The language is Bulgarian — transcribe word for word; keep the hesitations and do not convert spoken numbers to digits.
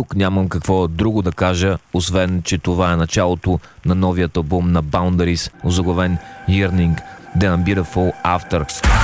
тук нямам какво друго да кажа, освен, че това е началото на новият албум на Boundaries, озаглавен Yearning, Then I'm Beautiful After.